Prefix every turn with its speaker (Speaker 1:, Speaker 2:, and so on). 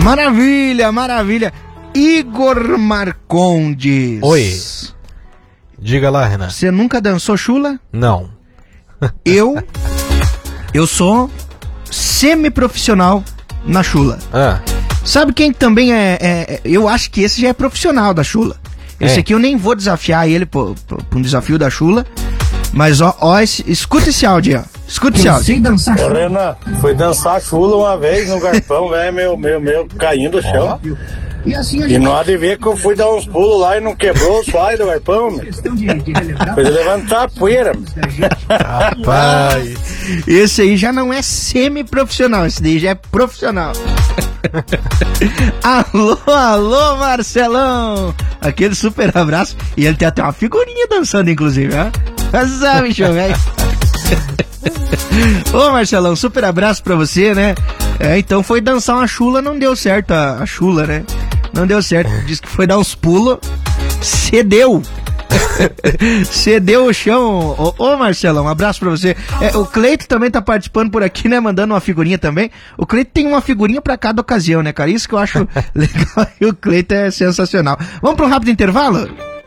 Speaker 1: Maravilha, maravilha. Igor Marcondes.
Speaker 2: Oi. Diga lá, Renan.
Speaker 1: Você nunca dançou chula?
Speaker 2: Não.
Speaker 1: Eu sou semi-profissional na chula. Sabe quem também eu acho que esse já é profissional da chula. Esse aqui eu nem vou desafiar ele pra um desafio da chula. Mas escuta esse áudio, ó. Escuta esse áudio.
Speaker 3: Sei dançar chula. Renan, fui dançar chula uma vez no garpão, velho, meu caindo no chão. E não há de ver que eu fui dar uns pulos lá e não quebrou os pais do garpão, meu. Foi de levantar a poeira, meu.
Speaker 1: Rapaz, esse aí já não é semi-profissional, esse daí já é profissional. Alô, Marcelão. Aquele super abraço. E ele tem até uma figurinha dançando, inclusive, ó. Mas, bicho, velho. Ô, Marcelão, super abraço pra você, né? Então foi dançar uma chula, não deu certo a chula, né? Não deu certo. Diz que foi dar uns pulos, cedeu. Cedeu o chão. Ô, Marcelão, um abraço pra você. O Cleito também tá participando por aqui, né? Mandando uma figurinha também. O Cleito tem uma figurinha pra cada ocasião, né, cara? Isso que eu acho legal. E o Cleito é sensacional. Vamos pra um rápido intervalo?